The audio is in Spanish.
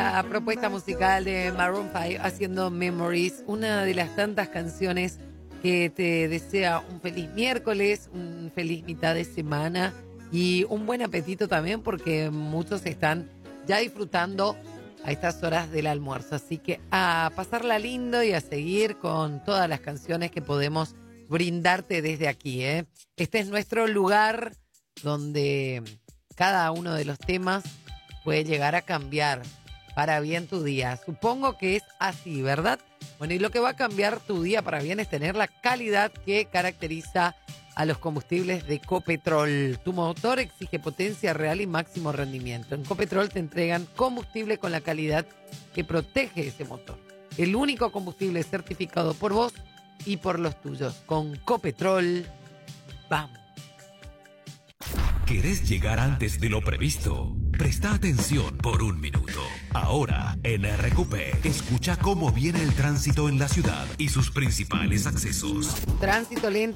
La propuesta musical de Maroon 5 haciendo Memories, una de las tantas canciones que te desea un feliz miércoles, un feliz mitad de semana y un buen apetito también porque muchos están ya disfrutando a estas horas del almuerzo. Así que a pasarla lindo y a seguir con todas las canciones que podemos brindarte desde aquí, ¿eh? Este es nuestro lugar donde cada uno de los temas puede llegar a cambiar para bien tu día. Supongo que es así, ¿verdad? Bueno, y lo que va a cambiar tu día para bien es tener la calidad que caracteriza a los combustibles de Copetrol. Tu motor exige potencia real y máximo rendimiento. En Copetrol te entregan combustible con la calidad que protege ese motor. El único combustible certificado por vos y por los tuyos. Con Copetrol, vamos. ¿Querés llegar antes de lo previsto? Presta atención por un minuto. Ahora, en RQP, escucha cómo viene el tránsito en la ciudad y sus principales accesos. Tránsito lento